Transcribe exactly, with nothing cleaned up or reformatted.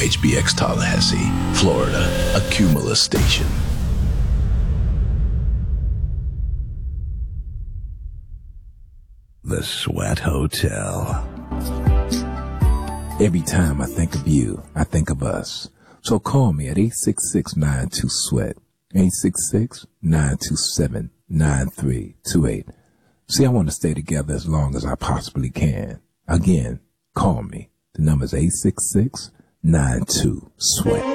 H B X Tallahassee, Florida, a Cumulus station. The Sweat Hotel. Every time I think of you, I think of us. So call me at eight six six, nine two, SWEAT, eight six six, nine two seven, nine three two eight. See, I want to stay together as long as I possibly can. Again, call me. The number is eight six six, nine two, SWEAT.